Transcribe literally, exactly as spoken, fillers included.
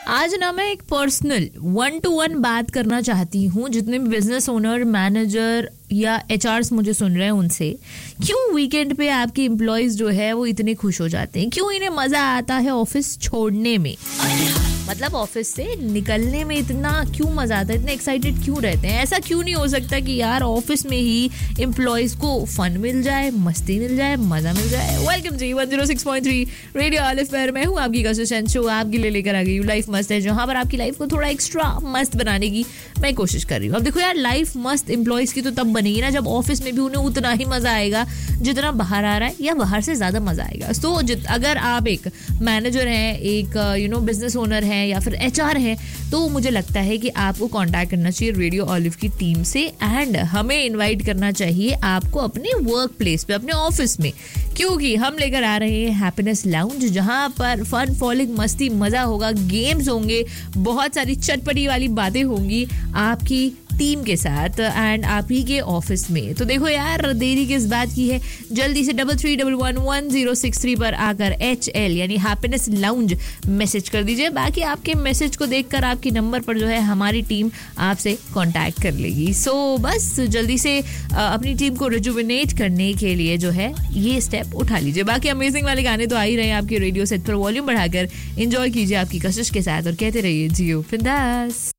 आज ना मैं एक पर्सनल वन टू वन बात करना चाहती हूँ जितने भी बिजनेस ओनर, मैनेजर या एचआरस मुझे सुन रहे हैं उनसे। क्यों वीकेंड पे आपके एम्प्लॉयज जो है वो इतने खुश हो जाते हैं? क्यों इन्हें मजा आता है ऑफिस छोड़ने में? मतलब ऑफिस से निकलने में इतना क्यों मजा आता है, इतने एक्साइटेड क्यों रहते हैं? ऐसा क्यों नहीं हो सकता कि यार ऑफिस में ही एम्प्लॉयज को फन मिल जाए, मस्ती मिल जाए, मजा मिल जाए? वेलकम जी one zero six point three radio Alif पर मैं हूँ आपकी कशिश शो, आपके लिए लेकर आ गई हूँ लाइफ मस्त है, जहाँ पर आपकी लाइफ को थोड़ा एक्स्ट्रा मस्त बनाने की मैं कोशिश कर रही हूँ। अब देखो यार, लाइफ मस्त एम्प्लॉयज की तो तब बनेगी ना जब ऑफिस में भी उन्हें उतना ही मजा आएगा जितना बाहर आ रहा है, या बाहर से ज्यादा मजा आएगा। सो so, अगर आप एक मैनेजर हैं, एक यू नो बिजनेस ओनर हैं या फिर एचआर है, तो मुझे लगता है कि आपको कांटेक्ट करना चाहिए रेडियो ऑलिव की टीम से एंड हमें इनवाइट करना चाहिए आपको अपने वर्क प्लेस पे, अपने ऑफिस में, क्योंकि हम लेकर आ रहे हैं हैप्पीनेस लाउंज, जहां पर फन फॉलिंग मस्ती मजा होगा, गेम्स होंगे, बहुत सारी चटपटी वाली बातें होंगी आपकी टीम के साथ एंड आप ही के ऑफिस में। तो देखो यार, देरी किस बात की है, जल्दी से double three double one one zero six three पर आकर एच एल यानी हैप्पीनेस लाउंज मैसेज कर दीजिए। बाकी आपके मैसेज को देखकर आपके नंबर पर जो है हमारी टीम आपसे कांटेक्ट कर लेगी। सो so, बस जल्दी से अपनी टीम को रिजुविनेट करने के लिए जो है ये स्टेप उठा लीजिए। बाकी अमेजिंग वाले गाने तो आ ही रहे हैं आपके रेडियो सेट पर, वॉल्यूम बढ़ाकर एंजॉय कीजिए आपकी कशिश के साथ और कहते रहिए जियो बिंदास।